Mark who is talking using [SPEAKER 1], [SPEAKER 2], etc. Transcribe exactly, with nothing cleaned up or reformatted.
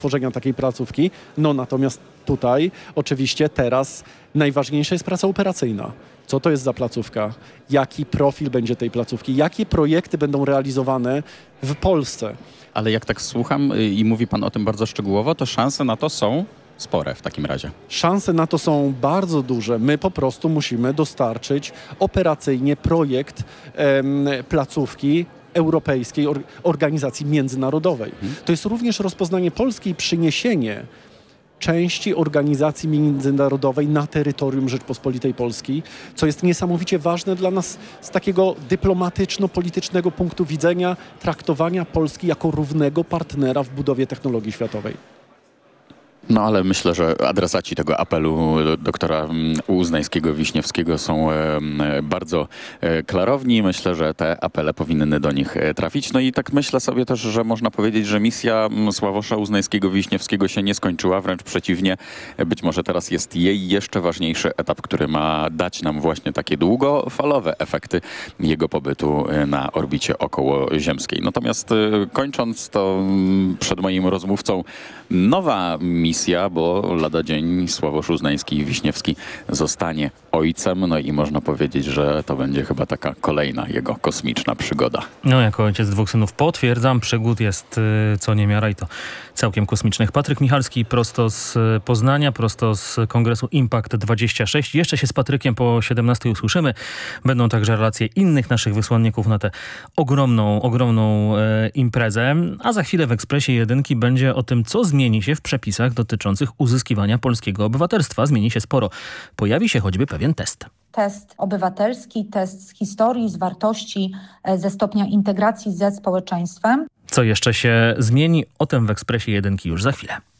[SPEAKER 1] tworzenia takiej placówki. No natomiast tutaj oczywiście teraz najważniejsza jest praca operacyjna. Co to jest za placówka? Jaki profil będzie tej placówki? Jakie projekty będą realizowane w Polsce?
[SPEAKER 2] Ale jak tak słucham i mówi pan o tym bardzo szczegółowo, to szanse na to są spore w takim razie.
[SPEAKER 1] Szanse na to są bardzo duże. My po prostu musimy dostarczyć operacyjnie projekt em, placówki europejskiej or, organizacji międzynarodowej. Hmm. To jest również rozpoznanie Polski i przyniesienie części organizacji międzynarodowej na terytorium Rzeczpospolitej Polskiej, co jest niesamowicie ważne dla nas z takiego dyplomatyczno-politycznego punktu widzenia traktowania Polski jako równego partnera w budowie technologii światowej.
[SPEAKER 2] No ale myślę, że adresaci tego apelu doktora Uznajskiego-Wiśniewskiego są e, bardzo e, klarowni. Myślę, że te apele powinny do nich trafić. No i tak myślę sobie też, że można powiedzieć, że misja Sławosza Uznajskiego-Wiśniewskiego się nie skończyła. Wręcz przeciwnie, być może teraz jest jej jeszcze ważniejszy etap, który ma dać nam właśnie takie długofalowe efekty jego pobytu na orbicie okołoziemskiej. Natomiast e, kończąc to przed moim rozmówcą nowa misja, misja, bo lada dzień Sławosz Uznański-Wiśniewski zostanie ojcem, no i można powiedzieć, że to będzie chyba taka kolejna jego kosmiczna przygoda.
[SPEAKER 3] No jako ojciec dwóch synów potwierdzam, przygód jest y, co niemiara i to całkiem kosmicznych. Patryk Michalski prosto z Poznania, prosto z kongresu Impact dwadzieścia sześć. Jeszcze się z Patrykiem po siedemnastej usłyszymy. Będą także relacje innych naszych wysłanników na tę ogromną, ogromną e, imprezę. A za chwilę w Ekspresie Jedynki będzie o tym, co zmieni się w przepisach dotyczących uzyskiwania polskiego obywatelstwa. Zmieni się sporo. Pojawi się choćby pewien test.
[SPEAKER 4] Test obywatelski, test z historii, z wartości, ze stopnia integracji ze społeczeństwem.
[SPEAKER 3] Co jeszcze się zmieni? O tym w Ekspresie Jedynki już za chwilę.